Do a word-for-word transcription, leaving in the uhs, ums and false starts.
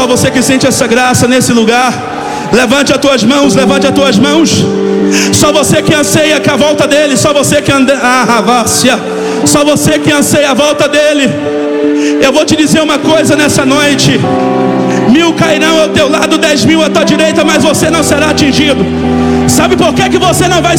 Só você que sente essa graça nesse lugar, levante as tuas mãos, levante as tuas mãos. Só você que anseia que a volta dele, só você que anda, ah, vácia. Só você que anseia a volta dele. Eu vou te dizer uma coisa nessa noite: mil cairão ao teu lado, dez mil à tua direita, mas você não será atingido. Sabe por que que você não vai